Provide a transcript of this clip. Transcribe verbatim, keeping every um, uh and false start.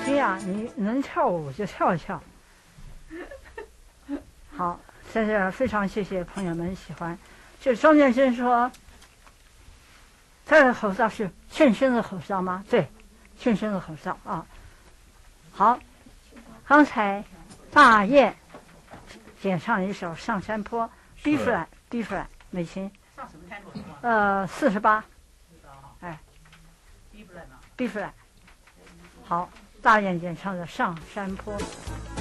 心呀、啊，你能跳舞就跳一跳。好，现在非常谢谢朋友们喜欢。就庄建生说，这个口哨是庆生的口哨吗？对，庆生的口哨啊。好，刚才大雁演唱一首《上山坡》，B flat B flat 美琴。 上什么 tempo 是吧？ 呃，四十八。 哎 ，B flat 吗 ？B flat。好，大雁演唱的《上山坡》。